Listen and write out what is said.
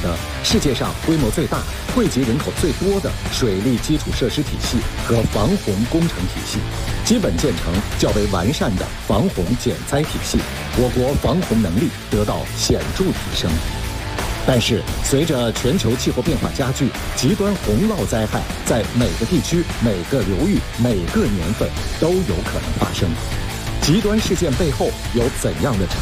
着世界上规模最大、惠及人口最多的水利基础设施体系和防洪工程体系，基本建成较为完善的防洪减灾体系，我国防洪能力得到显著提升。但是，随着全球气候变化加剧，极端洪涝灾害在每个地区、每个流域、每个年份都有可能发生。极端事件背后有怎样的成